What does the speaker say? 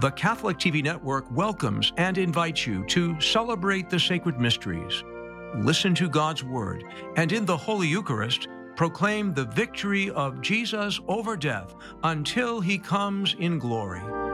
The Catholic TV Network welcomes and invites you to celebrate the sacred mysteries, listen to God's Word, and in the Holy Eucharist, proclaim the victory of Jesus over death until He comes in glory.